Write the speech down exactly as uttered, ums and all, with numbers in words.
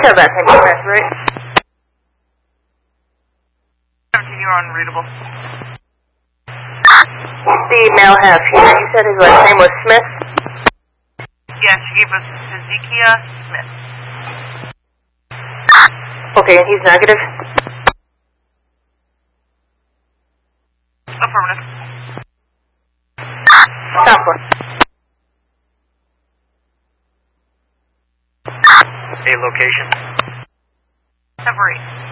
have that kind of mess, right? seventeen, you're unreadable. The email have here, you said his last name was Smith? Yeah, she gave us Hezekiah Smith. Okay, and he's negative? Affirmative. Stop one. A location. Separate.